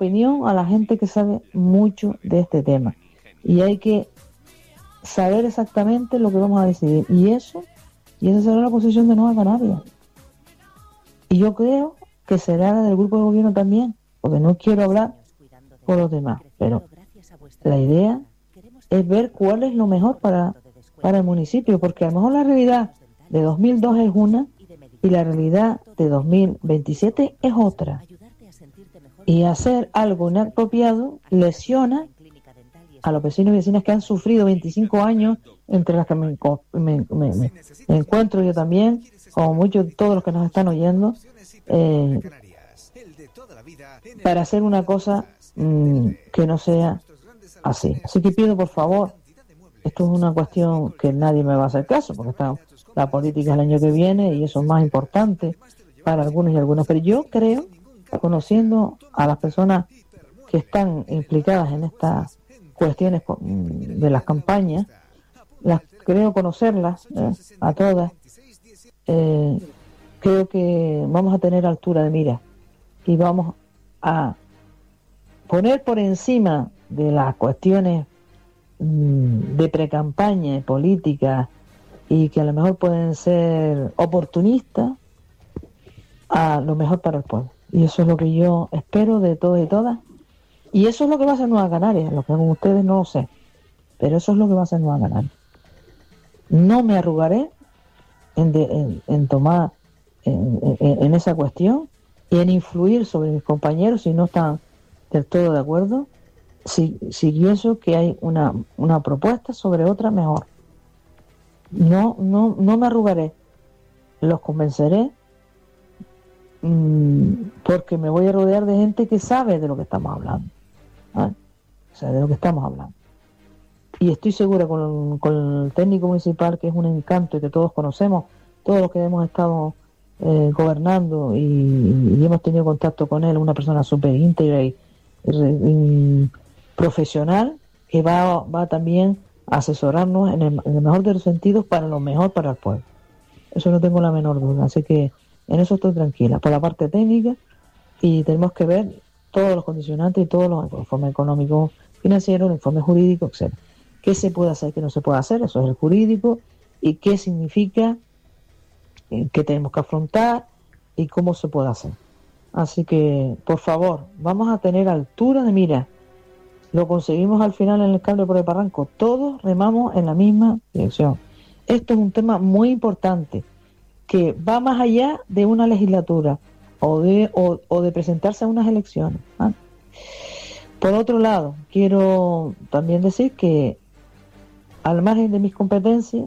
opinión a la gente que sabe mucho de este tema. Y hay que saber exactamente lo que vamos a decidir. Y esa será la posición de Nueva Canarias. Y yo creo que será la del grupo de gobierno también, porque no quiero hablar por los demás. Pero la idea es ver cuál es lo mejor para el municipio, porque a lo mejor la realidad de 2002 es una y la realidad de 2027 es otra. Y hacer algo inapropiado lesiona a los vecinos y vecinas que han sufrido 25 años, entre las que me encuentro yo también, como muchos, todos los que nos están oyendo, para hacer una cosa que no sea así. Así que pido, por favor, esto es una cuestión que nadie me va a hacer caso, porque está la política el año que viene y eso es más importante para algunos y algunas, pero yo creo, conociendo a las personas que están implicadas en estas cuestiones de las campañas, creo conocerlas a todas, creo que vamos a tener altura de mira y vamos a poner por encima de las cuestiones de precampaña y política y que a lo mejor pueden ser oportunistas a lo mejor para el pueblo. Y eso es lo que yo espero de todos y todas. Y eso es lo que va a hacer Nueva Canarias. Lo que hagan ustedes no lo sé. Pero eso es lo que va a hacer Nueva Canarias. No me arrugaré en tomar en esa cuestión y en influir sobre mis compañeros si no están del todo de acuerdo. Si pienso que hay una propuesta sobre otra mejor. No me arrugaré. Los convenceré porque me voy a rodear de gente que sabe de lo que estamos hablando. ¿Vale? O sea, de lo que estamos hablando. Y estoy segura con el técnico municipal, que es un encanto y que todos conocemos, todos los que hemos estado gobernando y hemos tenido contacto con él, una persona súper íntegra y profesional, que va también a asesorarnos en el mejor de los sentidos para lo mejor para el pueblo. Eso no tengo la menor duda, así que en eso estoy tranquila, por la parte técnica, y tenemos que ver todos los condicionantes y todos los informes económicos, financieros, los informes jurídicos, etc. ¿Qué se puede hacer, qué no se puede hacer? Eso es el jurídico, y qué significa, qué tenemos que afrontar y cómo se puede hacer. Así que, por favor, vamos a tener altura de mira. Lo conseguimos al final en el cable por el barranco. Todos remamos en la misma dirección. Esto es un tema muy importante, que va más allá de una legislatura o de presentarse a unas elecciones. ¿Ah? Por otro lado, quiero también decir que al margen de mis competencias,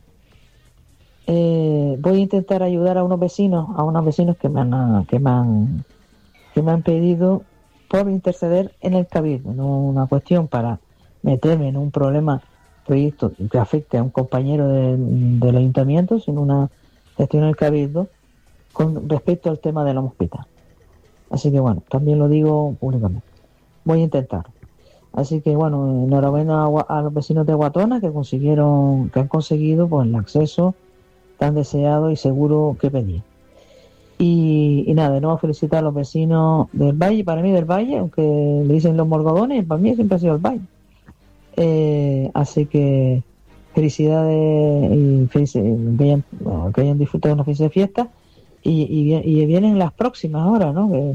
voy a intentar ayudar a unos vecinos que me han pedido por interceder en el cabildo, no una cuestión para meterme en un proyecto que afecte a un compañero del ayuntamiento, sino una gestión en el cabildo con respecto al tema del hospital. Así que bueno, también lo digo públicamente. Voy a intentar. Así que bueno, enhorabuena a los vecinos de Guatona que han conseguido pues el acceso tan deseado y seguro que pedían. Y nada, de nuevo felicitar a los vecinos del Valle, para mí del Valle, aunque le dicen los morgodones, para mí siempre ha sido el Valle. Así que felicidades y que hayan disfrutado de una fiesta y vienen las próximas ahora, ¿no? Que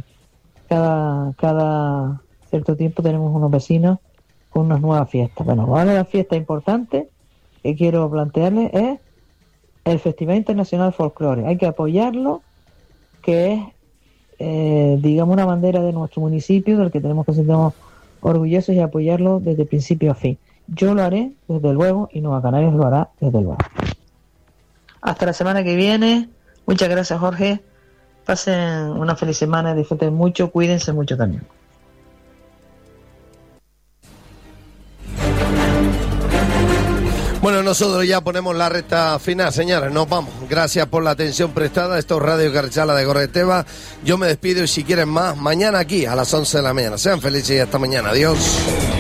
cada cierto tiempo tenemos unos vecinos con unas nuevas fiestas. Bueno, ahora la fiesta importante que quiero plantearles es el Festival Internacional Folclore. Hay que apoyarlo, que es, digamos, una bandera de nuestro municipio, del que tenemos que sentirnos orgullosos y apoyarlo desde principio a fin. Yo lo haré, desde luego, y Nueva Canarias lo hará, desde luego. Hasta la semana que viene. Muchas gracias, Jorge. Pasen una feliz semana, disfruten mucho, cuídense mucho también. Bueno, nosotros ya ponemos la recta final, señores, nos vamos. Gracias por la atención prestada. Esto es Radio Carchala de Gorreteva. Yo me despido y si quieren más, mañana aquí a las 11 de la mañana. Sean felices y hasta mañana. Adiós.